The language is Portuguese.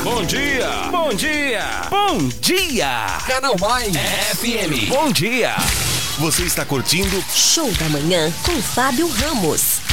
Bom dia! Bom dia! Bom dia! Canal Mais FM. Bom dia! Você está curtindo Show da Manhã com Fábio Ramos.